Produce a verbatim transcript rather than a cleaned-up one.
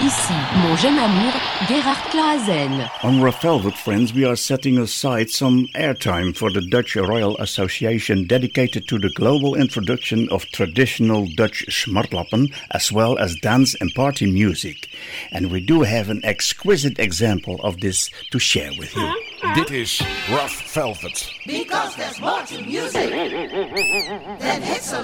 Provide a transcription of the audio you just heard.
Ici, mon jeune amour, Gerard Klaassen. On Rough Velvet, friends, we are setting aside some airtime for the Dutch Royal Association dedicated to the global introduction of traditional Dutch smartlappen as well as dance and party music. And we do have an exquisite example of this to share with you. Dit is Rough Velvet. Because there's more to music than hits alone.